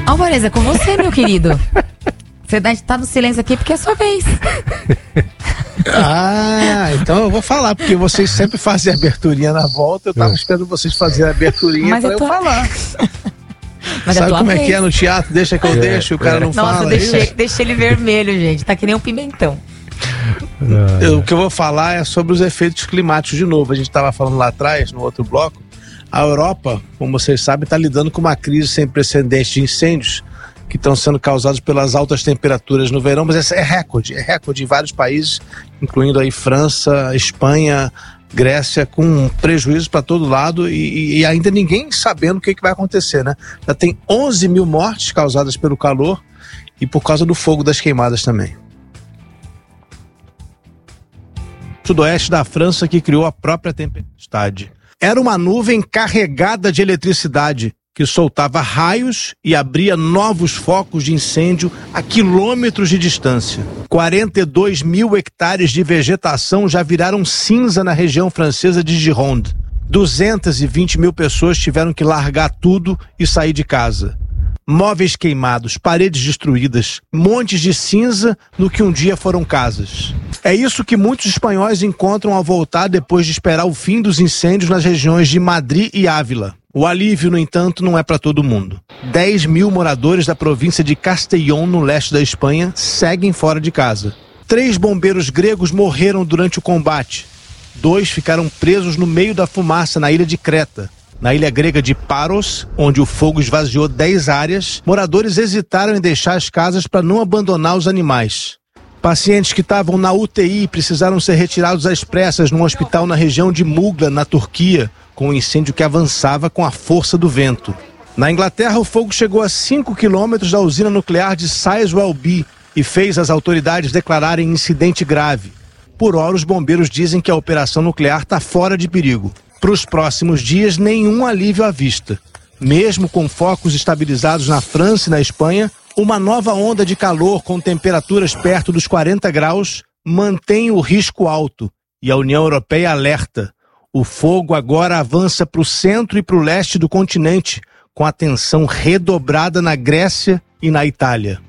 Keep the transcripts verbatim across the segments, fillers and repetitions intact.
Álvares, é com você, meu querido. Você tá no silêncio aqui porque é sua vez. Ah, então eu vou falar, porque vocês sempre fazem a aberturinha na volta. Eu tava é. esperando vocês fazerem a aberturinha Mas pra eu, tô... eu falar. Mas Sabe como vez. é que é no teatro? Deixa que eu é, deixo, é. o cara não Nossa, fala. Deixei, deixei ele vermelho, gente. Tá que nem um pimentão. Eu, o que eu vou falar é sobre os efeitos climáticos de novo. A gente estava falando lá atrás, no outro bloco. A Europa, como vocês sabem, está lidando com uma crise sem precedentes de incêndios que estão sendo causados pelas altas temperaturas no verão, mas é recorde, é recorde em vários países, incluindo aí França, Espanha, Grécia, com prejuízo para todo lado e, e ainda ninguém sabendo o que, que vai acontecer, né? Já tem onze mil mortes causadas pelo calor e por causa do fogo das queimadas também. Sudoeste da França que criou a própria tempestade. Era uma nuvem carregada de eletricidade que soltava raios e abria novos focos de incêndio a quilômetros de distância. quarenta e dois mil hectares de vegetação já viraram cinza na região francesa de Gironde. duzentas e vinte mil pessoas tiveram que largar tudo e sair de casa. Móveis queimados, paredes destruídas, montes de cinza no que um dia foram casas. É isso que muitos espanhóis encontram ao voltar depois de esperar o fim dos incêndios nas regiões de Madrid e Ávila. O alívio, no entanto, não é para todo mundo. dez mil moradores da província de Castellón, no leste da Espanha, seguem fora de casa. Três bombeiros gregos morreram durante o combate. Dois ficaram presos no meio da fumaça na ilha de Creta. Na ilha grega de Paros, onde o fogo esvaziou dez áreas, moradores hesitaram em deixar as casas para não abandonar os animais. Pacientes que estavam na U T I precisaram ser retirados às pressas num hospital na região de Mugla, na Turquia, com um incêndio que avançava com a força do vento. Na Inglaterra, o fogo chegou a cinco quilômetros da usina nuclear de Sizewell B e fez as autoridades declararem incidente grave. Por hora, os bombeiros dizem que a operação nuclear está fora de perigo. Para os próximos dias, nenhum alívio à vista. Mesmo com focos estabilizados na França e na Espanha, uma nova onda de calor com temperaturas perto dos quarenta graus mantém o risco alto e a União Europeia alerta. O fogo agora avança para o centro e para o leste do continente, com a tensão redobrada na Grécia e na Itália.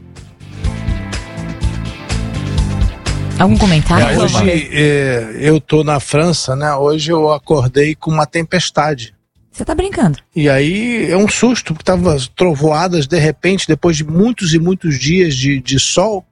Algum comentário? É, hoje é, eu estou na França, né? Hoje eu acordei com uma tempestade. Você tá brincando? E aí é um susto, porque tava trovoadas de repente, depois de muitos e muitos dias de, de sol.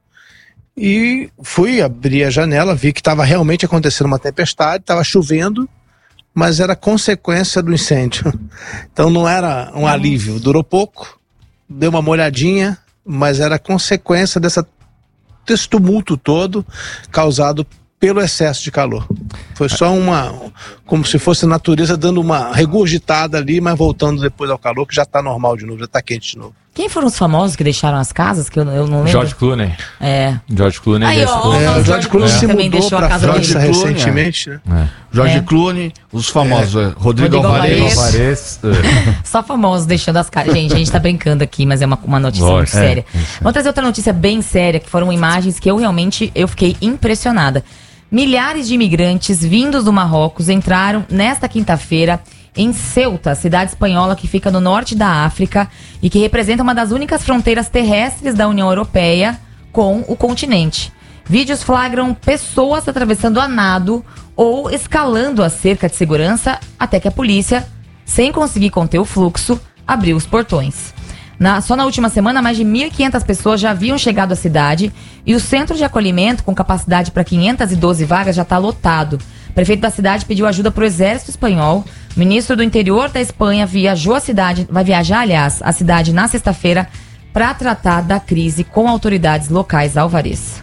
E fui abrir a janela, vi que estava realmente acontecendo uma tempestade, estava chovendo, mas era consequência do incêndio. Então não era um alívio, durou pouco, deu uma molhadinha, mas era consequência dessa, desse tumulto todo causado pelo excesso de calor. Foi só uma, como se fosse a natureza dando uma regurgitada ali, mas voltando depois ao calor, que já está normal de novo, já está quente de novo. Quem foram os famosos que deixaram as casas, que eu, eu não lembro? George Clooney. É. George Clooney. Aí, ó, é, o George Clooney se mudou para a França Clooney, recentemente, né? É. George É. Clooney, os famosos, é. Rodrigo, Rodrigo Alvarez. Alvarez. Só famosos deixando as casas. Gente, a gente tá brincando aqui, mas é uma, uma notícia Lógico, muito séria. é, é. Vamos trazer outra notícia bem séria, que foram imagens que eu realmente eu fiquei impressionada. Milhares de imigrantes vindos do Marrocos entraram nesta quinta-feira em Ceuta, cidade espanhola que fica no norte da África e que representa uma das únicas fronteiras terrestres da União Europeia com o continente. Vídeos flagram pessoas atravessando a nado ou escalando a cerca de segurança até que a polícia, sem conseguir conter o fluxo, abriu os portões. Na, só na última semana, mais de mil e quinhentas pessoas já haviam chegado à cidade e o centro de acolhimento, com capacidade para quinhentas e doze vagas, já está lotado. O prefeito da cidade pediu ajuda para o exército espanhol. O ministro do interior da Espanha viajou à cidade, vai viajar, aliás, à cidade na sexta-feira para tratar da crise com autoridades locais. Álvares.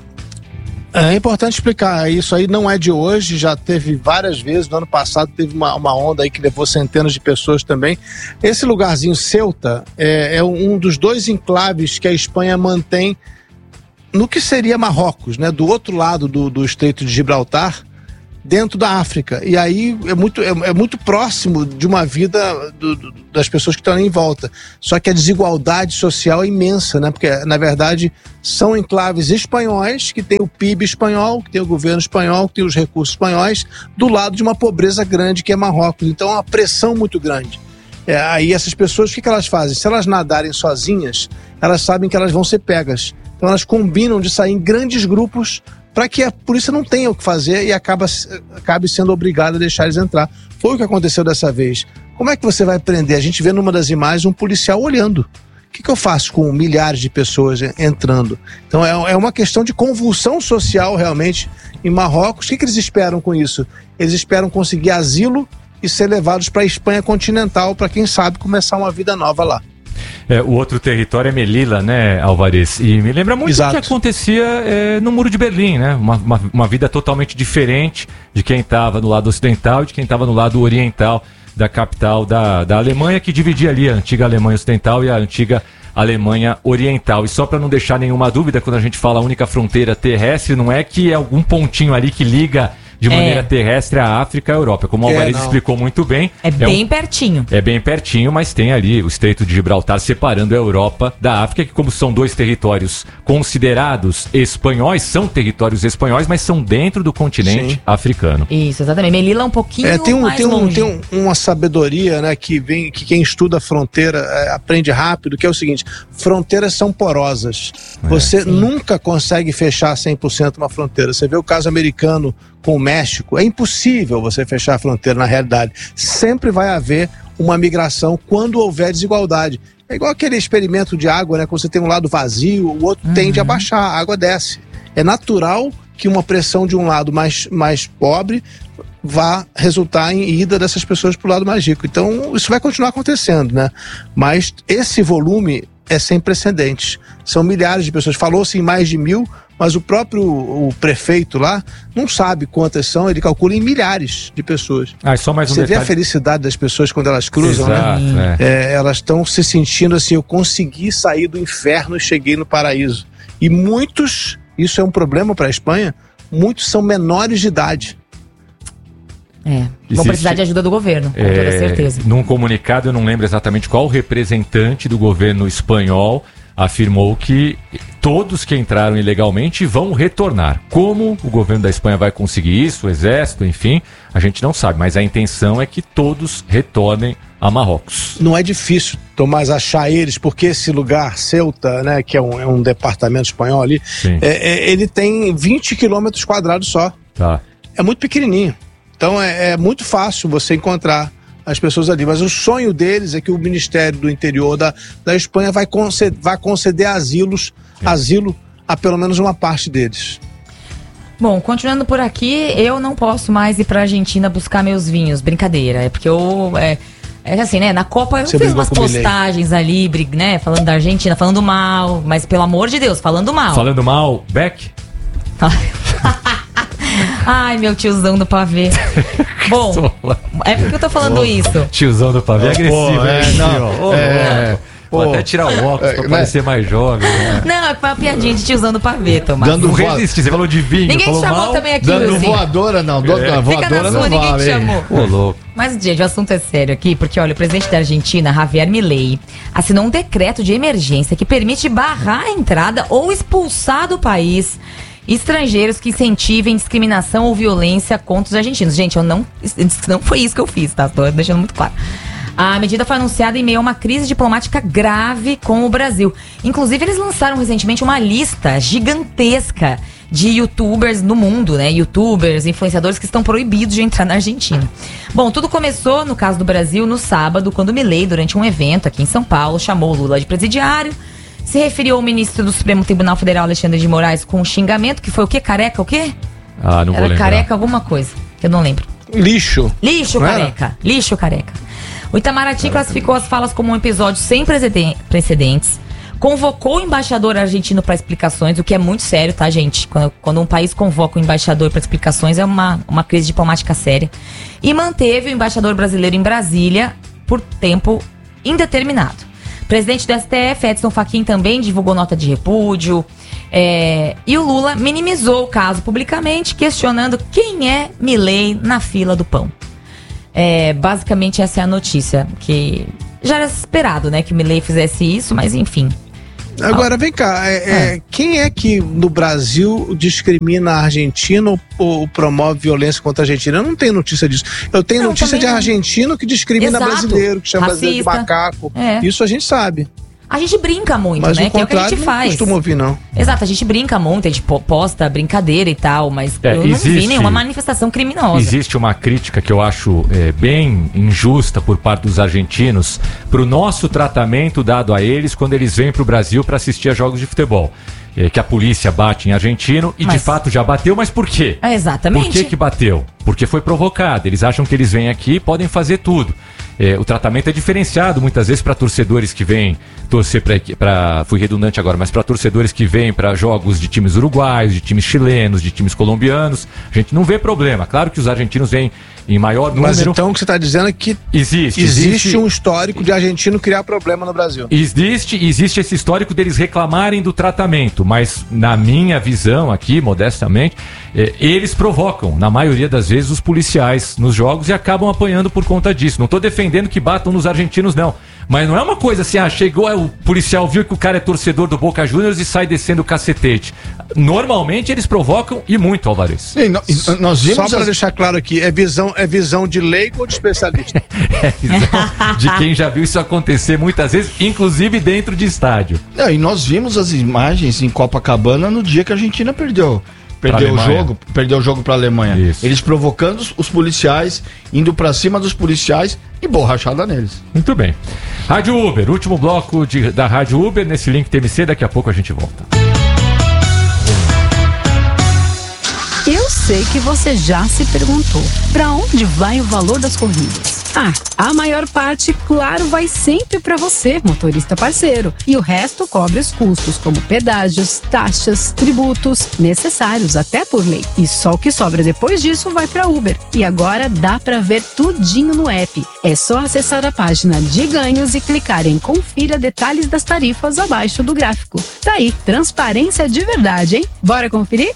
É importante explicar, isso aí não é de hoje, já teve várias vezes, no ano passado teve uma, uma onda aí que levou centenas de pessoas também. Esse lugarzinho, Ceuta, é, é um dos dois enclaves que a Espanha mantém no que seria Marrocos, né? Do outro lado do, do Estreito de Gibraltar, dentro da África. E aí é muito, é, é muito próximo de uma vida do, do, das pessoas que estão ali em volta. Só que a desigualdade social é imensa, né? Porque, na verdade, são enclaves espanhóis, que tem o P I B espanhol, que tem o governo espanhol, que tem os recursos espanhóis, do lado de uma pobreza grande que é Marrocos. Então é uma pressão muito grande. É, aí essas pessoas, o que, que elas fazem? Se elas nadarem sozinhas, elas sabem que elas vão ser pegas. Então elas combinam de sair em grandes grupos para que a polícia não tenha o que fazer e acaba, acabe sendo obrigada a deixar eles entrar. Foi o que aconteceu dessa vez. Como é que você vai prender? A gente vê numa das imagens um policial olhando. O que, que eu faço com milhares de pessoas entrando? Então é, é uma questão de convulsão social realmente em Marrocos. O que, que eles esperam com isso? Eles esperam conseguir asilo e ser levados para a Espanha continental, para quem sabe começar uma vida nova lá. É, o outro território é Melilla, né, Alvarez? E me lembra muito Exato. o que acontecia é, no Muro de Berlim, né? Uma, uma, uma vida totalmente diferente de quem estava no lado ocidental e de quem estava no lado oriental da capital da, da Alemanha, que dividia ali a antiga Alemanha Ocidental e a antiga Alemanha Oriental. E só para não deixar nenhuma dúvida, quando a gente fala única fronteira terrestre, não é que é algum pontinho ali que liga de maneira é. terrestre a África e a Europa. Como o Alvarez é, explicou muito bem. É, é bem um, pertinho. É bem pertinho, mas tem ali o Estreito de Gibraltar separando a Europa da África, que como são dois territórios considerados espanhóis, são territórios espanhóis, mas são dentro do continente Sim. africano. Isso, exatamente. Melilla é um pouquinho é, tem um, mais tem um, longe. Tem um, uma sabedoria, né, que, vem, que quem estuda a fronteira é, aprende rápido, que é o seguinte: fronteiras são porosas. É, Você sim. nunca consegue fechar cem por cento uma fronteira. Você vê o caso americano com o México, é impossível você fechar a fronteira na realidade. Sempre vai haver uma migração quando houver desigualdade. É igual aquele experimento de água, né? Quando você tem um lado vazio, o outro uhum. tende a baixar, a água desce. É natural que uma pressão de um lado mais, mais pobre vá resultar em ida dessas pessoas para o lado mais rico. Então, isso vai continuar acontecendo, né? Mas esse volume é sem precedentes. São milhares de pessoas. Falou-se em mais de mil, mas o próprio o prefeito lá não sabe quantas são, ele calcula em milhares de pessoas. Ah, só mais um Você detalhe. vê a felicidade das pessoas quando elas cruzam, Exato, né? É. É, elas estão se sentindo assim: eu consegui sair do inferno e cheguei no paraíso. E muitos, isso é um problema para a Espanha, muitos são menores de idade. É, vão Existe, precisar de ajuda do governo, com é, toda certeza. Num comunicado, eu não lembro exatamente qual representante do governo espanhol afirmou que todos que entraram ilegalmente vão retornar. Como o governo da Espanha vai conseguir isso, o exército, enfim, a gente não sabe, mas a intenção é que todos retornem a Marrocos. Não é difícil, Tomás, achar eles, porque esse lugar, Ceuta, né, que é um, é um departamento espanhol ali, é, é, ele tem vinte quilômetros quadrados só. Tá. É muito pequenininho. Então é, é muito fácil você encontrar as pessoas ali, mas o sonho deles é que o Ministério do Interior da, da Espanha vai conceder, vai conceder asilos, é. asilo a pelo menos uma parte deles. Bom, continuando por aqui, eu não posso mais ir pra Argentina buscar meus vinhos, brincadeira, é porque eu... É... É assim, né? Na Copa eu Você fiz umas postagens ali, né? Falando da Argentina, falando mal. Mas pelo amor de Deus, falando mal. Falando mal, Beck? Ai, meu tiozão do pavê. Bom, é porque eu tô falando oh, isso. Tiozão do pavê é agressivo, oh, é, não, oh, é, Vou oh, até tirar o óculos é, pra parecer né? mais jovem. Né? Não, foi uma piadinha de tiozão do pavê, Tomás. Dando resistir, você falou de vinho. Ninguém falou chamou mal, também aqui, dando assim. voadora, não. Do, é. Voadora não ninguém vale. Te chamou. Pô, louco. Mas, gente, o assunto é sério aqui, porque, olha, o presidente da Argentina, Javier Milei, assinou um decreto de emergência que permite barrar a entrada ou expulsar do país estrangeiros que incentivem discriminação ou violência contra os argentinos. Gente, eu não, não foi isso que eu fiz, tá? Tô deixando muito claro. A medida foi anunciada em meio a uma crise diplomática grave com o Brasil. Inclusive, eles lançaram recentemente uma lista gigantesca de youtubers no mundo, né? Youtubers, influenciadores que estão proibidos de entrar na Argentina. Bom, tudo começou, no caso do Brasil, no sábado, quando Milei, durante um evento aqui em São Paulo, chamou o Lula de presidiário, se referiu ao ministro do Supremo Tribunal Federal, Alexandre de Moraes, com um xingamento, que foi o quê? Careca o quê? Ah, não vou Era lembrar. careca alguma coisa, que eu não lembro. Lixo. Lixo, não careca. Era? Lixo, careca. O Itamaraty classificou as falas como um episódio sem precedentes, convocou o embaixador argentino para explicações, o que é muito sério, tá, gente? Quando, quando um país convoca o embaixador para explicações, é uma, uma crise diplomática séria. E manteve o embaixador brasileiro em Brasília por tempo indeterminado. O presidente do S T F, Edson Fachin, também divulgou nota de repúdio. É, e o Lula minimizou o caso publicamente, questionando quem é Milei na fila do pão. É, basicamente essa é a notícia, que já era esperado, né, que o Milei fizesse isso, mas enfim. Agora, vem cá, é, é. É, quem é que no Brasil discrimina a Argentina ou, ou promove violência contra a Argentina? Eu não tenho notícia disso. Eu tenho não, notícia de argentino que discrimina Exato. brasileiro, que chama Racista. brasileiro de macaco. É. Isso a gente sabe. A gente brinca muito, mas né? Que é o que a gente faz. Não costumo ouvir, não. Exato, a gente brinca muito, a gente posta brincadeira e tal, mas é, eu não existe, vi nenhuma manifestação criminosa. Existe uma crítica que eu acho é, bem injusta por parte dos argentinos pro nosso tratamento dado a eles quando eles vêm pro Brasil para assistir a jogos de futebol. É, que a polícia bate em argentino e mas... de fato já bateu, mas por quê? É, exatamente. Por que que bateu? Porque foi provocado. Eles acham que eles vêm aqui e podem fazer tudo. É, o tratamento é diferenciado muitas vezes para torcedores que vêm torcer para, fui redundante agora, mas para torcedores que vêm para jogos de times uruguaios, de times chilenos, de times colombianos, a gente não vê problema. Claro que os argentinos vêm em maior número. Mas então o que você está dizendo é que existe, existe, existe um histórico de argentino criar problema no Brasil. Existe, existe esse histórico deles reclamarem do tratamento, mas na minha visão aqui, modestamente, é, eles provocam, na maioria das vezes, os policiais nos jogos e acabam apanhando por conta disso. Não estou defendendo que batam nos argentinos, não. Mas não é uma coisa assim, ah, chegou, o policial viu que o cara é torcedor do Boca Juniors e sai descendo o cacetete. Normalmente eles provocam e muito, Alvarez. E no, e nós vimos Só para as... deixar claro aqui, é visão, é visão de leigo ou de especialista? É visão de quem já viu isso acontecer muitas vezes, inclusive dentro de estádio. É, e nós vimos as imagens em Copacabana no dia que a Argentina perdeu. Perdeu o jogo, perdeu o jogo para a Alemanha. Isso. Eles provocando os, os policiais, indo para cima dos policiais e borrachada neles. Muito bem. Rádio Uber, último bloco de, da Rádio Uber nesse link T M C, daqui a pouco a gente volta. Eu sei que você já se perguntou, para onde vai o valor das corridas? Ah, a maior parte, claro, vai sempre para você, motorista parceiro. E o resto cobre os custos, como pedágios, taxas, tributos, necessários até por lei. E só o que sobra depois disso vai para Uber. E agora dá para ver tudinho no app. É só acessar a página de ganhos e clicar em confira detalhes das tarifas abaixo do gráfico. Tá aí, transparência de verdade, hein? Bora conferir?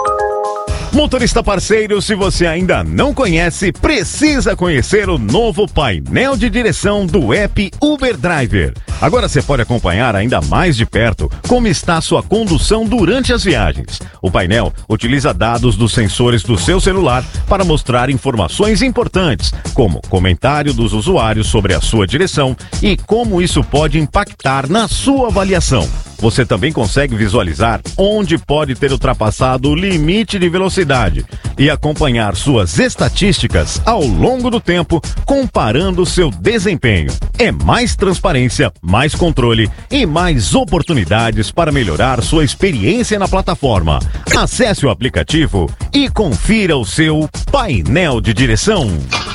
Motorista parceiro, se você ainda não conhece, precisa conhecer o novo painel de direção do app Uber Driver. Agora você pode acompanhar ainda mais de perto como está a sua condução durante as viagens. O painel utiliza dados dos sensores do seu celular para mostrar informações importantes, como comentário dos usuários sobre a sua direção e como isso pode impactar na sua avaliação. Você também consegue visualizar onde pode ter ultrapassado o limite de velocidade e acompanhar suas estatísticas ao longo do tempo, comparando seu desempenho. É mais transparência, mais controle e mais oportunidades para melhorar sua experiência na plataforma. Acesse o aplicativo e confira o seu painel de direção.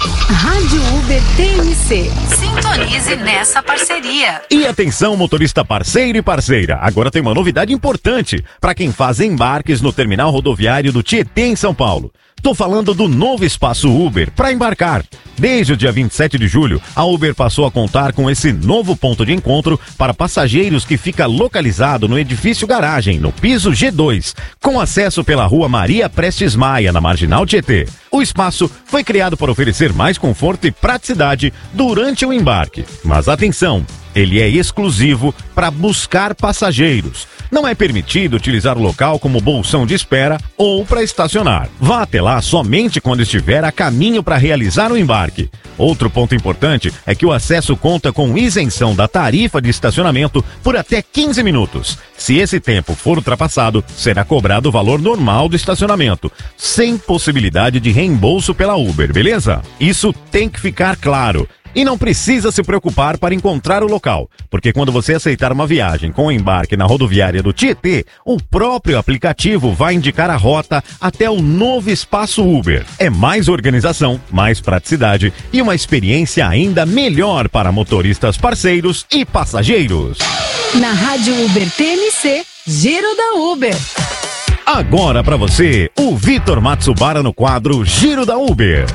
Rádio Uber T M C. Sintonize nessa parceria. E atenção, motorista parceiro e parceira. Agora tem uma novidade importante para quem faz embarques no terminal rodoviário do Tietê, em São Paulo. Tô falando do novo espaço Uber para embarcar. Desde o dia vinte e sete de julho, a Uber passou a contar com esse novo ponto de encontro para passageiros que fica localizado no edifício garagem, no piso G dois, com acesso pela rua Maria Prestes Maia, na Marginal Tietê. O espaço foi criado para oferecer mais conforto e praticidade durante o embarque. Mas atenção! Ele é exclusivo para buscar passageiros. Não é permitido utilizar o local como bolsão de espera ou para estacionar. Vá até lá somente quando estiver a caminho para realizar o embarque. Outro ponto importante é que o acesso conta com isenção da tarifa de estacionamento por até quinze minutos. Se esse tempo for ultrapassado, será cobrado o valor normal do estacionamento, sem possibilidade de reembolso pela Uber, beleza? Isso tem que ficar claro. E não precisa se preocupar para encontrar o local, porque quando você aceitar uma viagem com embarque na rodoviária do Tietê, o próprio aplicativo vai indicar a rota até o novo espaço Uber. É mais organização, mais praticidade e uma experiência ainda melhor para motoristas parceiros e passageiros. Na Rádio Uber T M C, Giro da Uber. Agora para você, o Vitor Matsubara no quadro Giro da Uber.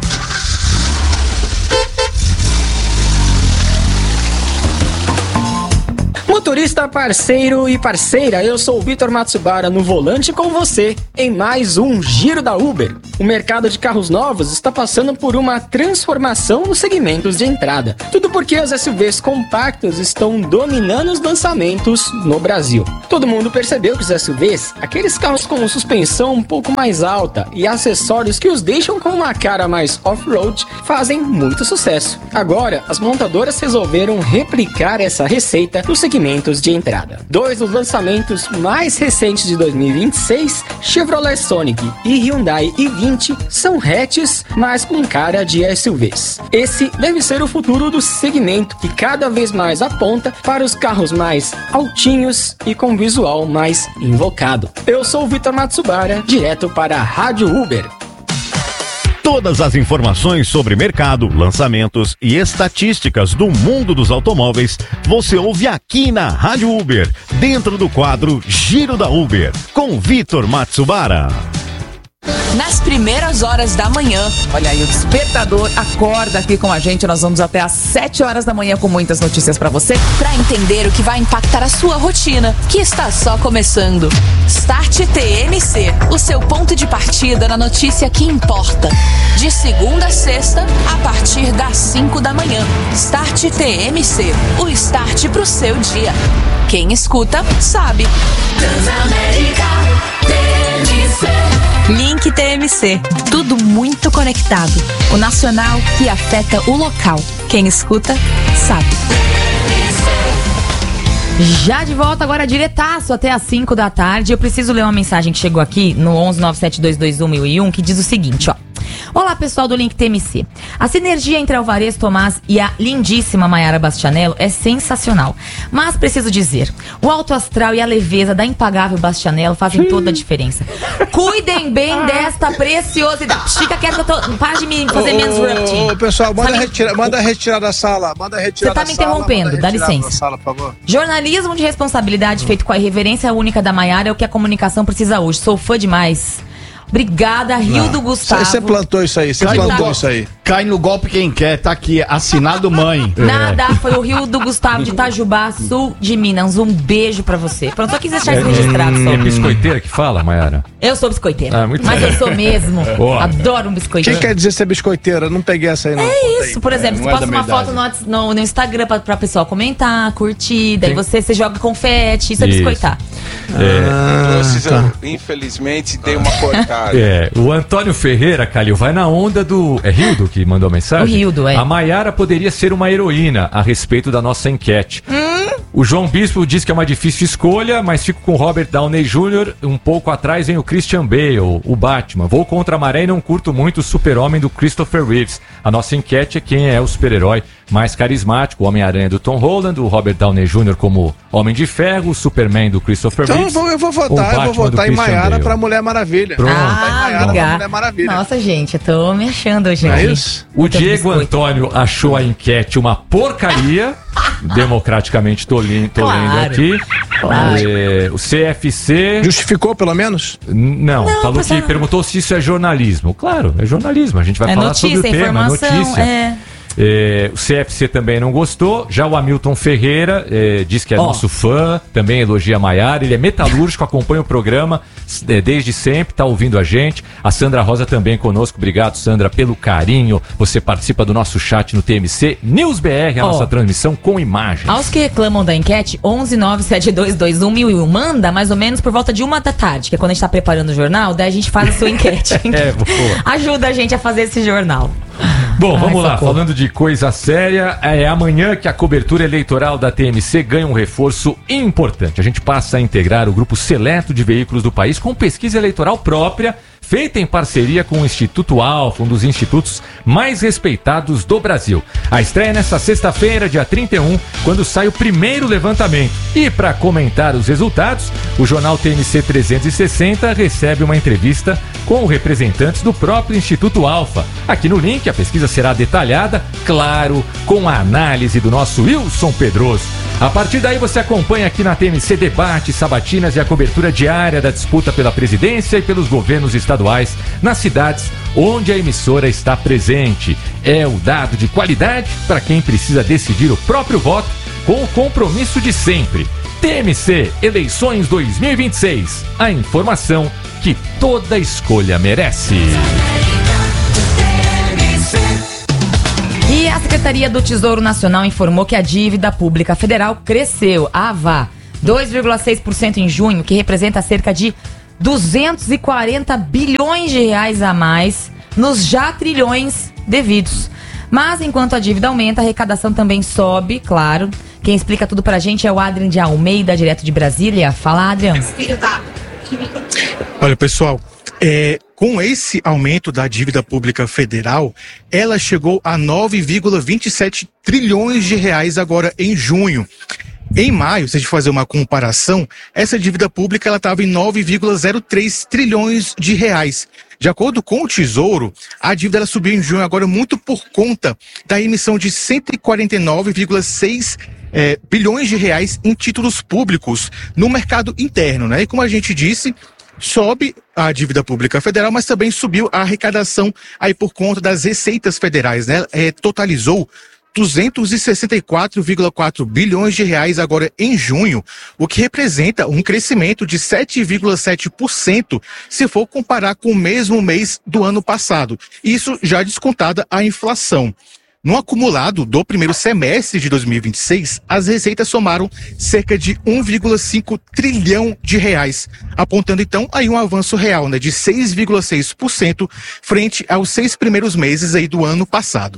Motorista, parceiro e parceira, eu sou o Vitor Matsubara no volante com você em mais um Giro da Uber. O mercado de carros novos está passando por uma transformação nos segmentos de entrada. Tudo porque as S U Vs compactas estão dominando os lançamentos no Brasil. Todo mundo percebeu que os S U Vs, aqueles carros com suspensão um pouco mais alta e acessórios que os deixam com uma cara mais off-road, fazem muito sucesso. Agora, as montadoras resolveram replicar essa receita nos segmentos de entrada. Dois dos lançamentos mais recentes de dois mil e vinte e seis, Chevrolet Sonic e Hyundai i vinte, são hatches, mas com cara de S U Vs. Esse deve ser o futuro do segmento, que cada vez mais aponta para os carros mais altinhos e com visual mais invocado. Eu sou o Vitor Matsubara, direto para a Rádio Uber. Todas as informações sobre mercado, lançamentos e estatísticas do mundo dos automóveis você ouve aqui na Rádio Uber, dentro do quadro Giro da Uber, com Vitor Matsubara. Nas primeiras horas da manhã. Olha aí, o despertador acorda aqui com a gente. Nós vamos até às sete horas da manhã com muitas notícias pra você, pra entender o que vai impactar a sua rotina, que está só começando. Start T M C, o seu ponto de partida na notícia que importa. De segunda a sexta, a partir das cinco da manhã. Start T M C, o start pro seu dia. Quem escuta, sabe. Transamérica T M C. Link T M C, tudo muito conectado. O nacional que afeta o local. Quem escuta, sabe. Já de volta agora, diretaço até às cinco da tarde. Eu preciso ler uma mensagem que chegou aqui no onze nove sete dois dois um mil e um, que diz o seguinte, ó. Olá, pessoal do Link T M C. A sinergia entre Alvarez Tomás e a lindíssima Mayara Bastianello é sensacional. Mas preciso dizer, o alto astral e a leveza da impagável Bastianello fazem toda a diferença. Cuidem bem desta preciosidade. Fica quieto que eu tô... Para de me fazer menos rapting. Ô, pessoal, manda, Tá me- retira, manda retirar da sala. Manda retirar Você tá da me sala, interrompendo, manda dá retirar licença. da sala, por favor. Jornalismo de responsabilidade feito com a irreverência única da Mayara é o que a comunicação precisa hoje. Sou fã demais. Obrigada, Rio do Gustavo. Você plantou isso aí, você Cai no, plantou go- isso aí. cai no golpe quem quer, tá aqui, assinado mãe. Nada, foi o Rio do Gustavo de Itajubá, sul de Minas. Um beijo pra você. Pronto, só quis deixar isso registrado só. É biscoiteira que fala, Mayara? Eu sou biscoiteira. Ah, muito mas bem. eu sou mesmo. Boa. Adoro um O biscoiteiro. que quer dizer ser biscoiteira? Não peguei essa aí, não. É isso, por exemplo, não você é posta da uma minha foto no, Whats- no, no Instagram pra, pra pessoa comentar, curtir, daí você, você joga confete, isso é Isso. biscoitar. É, Precisa, infelizmente, tem uma porcaria. É, o Antônio Ferreira, Calil, vai na onda do... É Rildo que mandou a mensagem? O Rildo, é. A Mayara poderia ser uma heroína a respeito da nossa enquete. Hum? O João Bispo diz que é uma difícil escolha, mas fico com o Robert Downey Júnior Um pouco atrás vem o Christian Bale, o Batman. Vou contra a maré e não curto muito o super-homem do Christopher Reeves. A nossa enquete é quem é o super-herói mais carismático. O Homem-Aranha do Tom Holland, o Robert Downey Júnior como Homem de Ferro, o Superman do Christopher Então eu Reeves. vou, eu vou o votar, eu Batman vou do votar em Christian Mayara Bale. pra Mulher Maravilha. Pronto. Votar em Ah, Mayara pra obrigada. Mulher Maravilha. Nossa, gente, eu tô me achando hoje. Não é aqui. isso? O Muito Diego biscoito. Antônio achou a enquete uma porcaria. Democraticamente tô, li, tô Claro. lendo aqui. Claro. É, o C F C. Justificou, pelo menos? N- Não, Não, falou pessoal- que perguntou se isso é jornalismo. Claro, é jornalismo. A gente vai É falar notícia, sobre o tema, informação, notícia. é. É, o C F C também não gostou. Já o Hamilton Ferreira é, diz que é Ó. nosso fã, também elogia a Mayara. Ele é metalúrgico, acompanha o programa é, desde sempre, tá ouvindo a gente. A Sandra Rosa também conosco. Obrigado, Sandra, pelo carinho. Você participa do nosso chat no T M C News B R, a Ó. nossa transmissão com imagens. Aos que reclamam da enquete, onze nove sete dois dois um mil e um, manda mais ou menos por volta de uma da tarde, que é quando a gente tá preparando o jornal, daí a gente faz a sua enquete. É, boa. Ajuda a gente a fazer esse jornal. Bom, Ai, vamos lá, socorro. falando de coisa séria, é amanhã que a cobertura eleitoral da T M C ganha um reforço importante. A gente passa a integrar o grupo seleto de veículos do país com pesquisa eleitoral própria, feita em parceria com o Instituto Alfa, um dos institutos mais respeitados do Brasil. A estreia é nesta sexta-feira, dia trinta e um, quando sai o primeiro levantamento. E para comentar os resultados, o jornal T M C trezentos e sessenta recebe uma entrevista com representantes do próprio Instituto Alfa. Aqui no link, a pesquisa será detalhada, claro, com a análise do nosso Wilson Pedroso. A partir daí você acompanha aqui na T M C debates, sabatinas e a cobertura diária da disputa pela presidência e pelos governos estaduais nas cidades onde a emissora está presente. É o dado de qualidade para quem precisa decidir o próprio voto com o compromisso de sempre. T M C Eleições dois mil e vinte e seis. A informação que toda escolha merece. E a Secretaria do Tesouro Nacional informou que a dívida pública federal cresceu, a V A, dois vírgula seis por cento em junho, que representa cerca de duzentos e quarenta bilhões de reais a mais nos já trilhões devidos. Mas enquanto a dívida aumenta, a arrecadação também sobe, claro. Quem explica tudo pra gente é o Adrian de Almeida, direto de Brasília. Fala, Adrian. Olha, pessoal, é, com esse aumento da dívida pública federal, ela chegou a nove vírgula vinte e sete trilhões de reais agora em junho. Em maio, se a gente fazer uma comparação, essa dívida pública ela estava em nove vírgula zero três trilhões de reais. De acordo com o Tesouro, a dívida ela subiu em junho agora muito por conta da emissão de cento e quarenta e nove vírgula seis é, bilhões de reais em títulos públicos no mercado interno, né? E como a gente disse, sobe a dívida pública federal, mas também subiu a arrecadação aí por conta das receitas federais, né? É, totalizou duzentos e sessenta e quatro vírgula quatro bilhões de reais agora em junho, o que representa um crescimento de sete vírgula sete por cento se for comparar com o mesmo mês do ano passado. Isso já descontada a inflação. No acumulado do primeiro semestre de dois mil e vinte e seis, as receitas somaram cerca de um vírgula cinco trilhão de reais, apontando então aí um avanço real, né, de seis vírgula seis por cento frente aos seis primeiros meses aí do ano passado.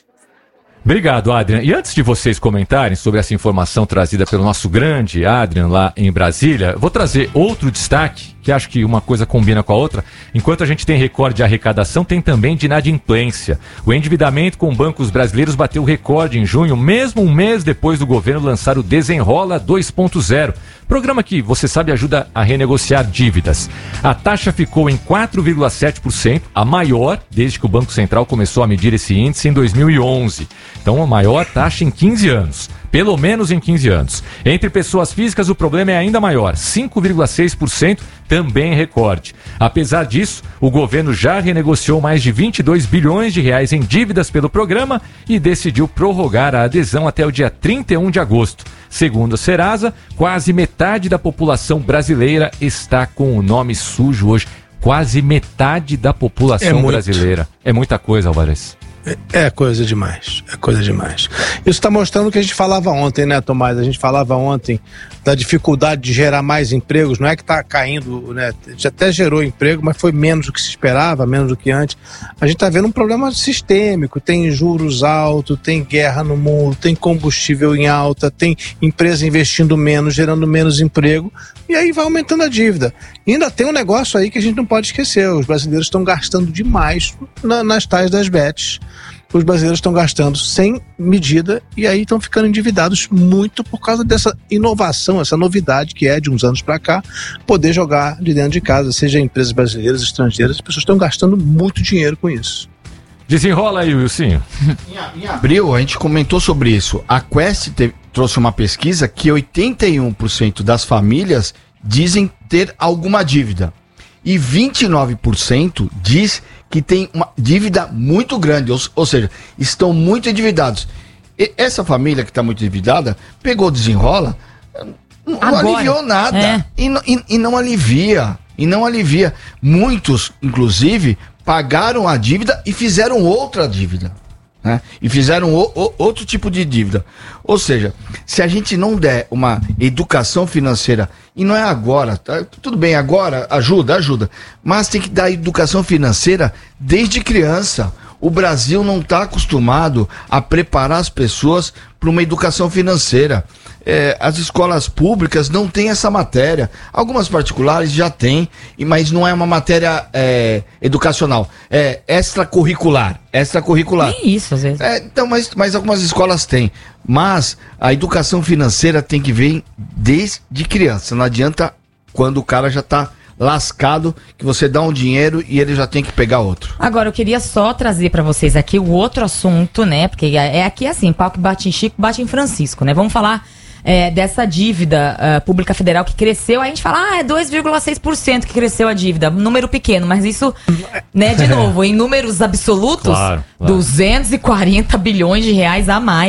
Obrigado, Adrian. E antes de vocês comentarem sobre essa informação trazida pelo nosso grande Adrian lá em Brasília, vou trazer outro destaque, que acho que uma coisa combina com a outra. Enquanto a gente tem recorde de arrecadação, tem também de inadimplência. O endividamento com bancos brasileiros bateu recorde em junho, mesmo um mês depois do governo lançar o Desenrola dois ponto zero, programa que, você sabe, ajuda a renegociar dívidas. A taxa ficou em quatro vírgula sete por cento, a maior desde que o Banco Central começou a medir esse índice em dois mil e onze. Então, a maior taxa em quinze anos. Pelo menos em quinze anos. Entre pessoas físicas, o problema é ainda maior, cinco vírgula seis por cento, também recorde. Apesar disso, o governo já renegociou mais de vinte e dois bilhões de reais em dívidas pelo programa e decidiu prorrogar a adesão até o dia trinta e um de agosto. Segundo a Serasa, quase metade da população brasileira está com o nome sujo hoje. Quase metade da população é brasileira. É muita coisa, Alvarez. É coisa demais, é coisa demais. Isso está mostrando o que a gente falava ontem, né, Tomás? A gente falava ontem da dificuldade de gerar mais empregos. Não é que está caindo, né? A gente até gerou emprego, mas foi menos do que se esperava, menos do que antes. A gente está vendo um problema sistêmico. Tem juros altos, tem guerra no mundo, tem combustível em alta, tem empresa investindo menos, gerando menos emprego. E aí vai aumentando a dívida. E ainda tem um negócio aí que a gente não pode esquecer. Os brasileiros estão gastando demais na, nas tais das bets. Os brasileiros estão gastando sem medida e aí estão ficando endividados muito por causa dessa inovação, essa novidade que é de uns anos para cá, poder jogar de dentro de casa, seja empresas brasileiras, estrangeiras. As pessoas estão gastando muito dinheiro com isso. Desenrola aí, Wilsinho. Em, em abril, a gente comentou sobre isso. A Quest teve, trouxe uma pesquisa que oitenta e um por cento das famílias dizem ter alguma dívida. E vinte e nove por cento diz que tem uma dívida muito grande, ou, ou seja, estão muito endividados. E essa família que está muito endividada pegou o Desenrola, não Agora, aliviou nada. É. E, e, e não alivia. E não alivia. Muitos, inclusive, pagaram a dívida e fizeram outra dívida. Né? E fizeram o, o, outro tipo de dívida. Ou seja, se a gente não der uma educação financeira, e não é agora, tá? Tudo bem, agora ajuda, ajuda, mas tem que dar educação financeira desde criança. O Brasil não está acostumado a preparar as pessoas para uma educação financeira. É, as escolas públicas não têm essa matéria. Algumas particulares já têm, mas não é uma matéria é, educacional. É extracurricular. Extracurricular. Nem isso, às vezes. É, então, mas, mas algumas escolas têm. Mas a educação financeira tem que vir desde criança. Não adianta quando o cara já está lascado, que você dá um dinheiro e ele já tem que pegar outro. Agora, eu queria só trazer pra vocês aqui o outro assunto, né? Porque é aqui assim, pau que bate em Chico, bate em Francisco, né? Vamos falar é, dessa dívida uh, pública federal que cresceu. Aí a gente fala, ah, é dois vírgula seis por cento que cresceu a dívida. Número pequeno, mas isso, né, de novo, em números absolutos, claro, claro. duzentos e quarenta bilhões de reais a mais.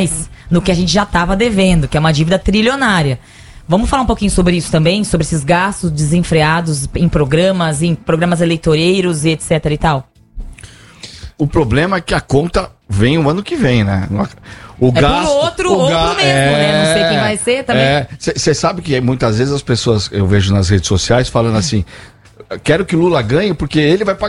no que a gente já estava devendo, que é uma dívida trilionária. Vamos falar um pouquinho sobre isso também, sobre esses gastos desenfreados em programas, em programas eleitoreiros e etc e tal? O problema é que a conta vem o ano que vem, né? O é gasto, pro outro o ou ga... pro mesmo, é... né? Não sei quem vai ser também. Você é. sabe que muitas vezes as pessoas, eu vejo nas redes sociais, falando assim, quero que Lula ganhe porque ele vai pagar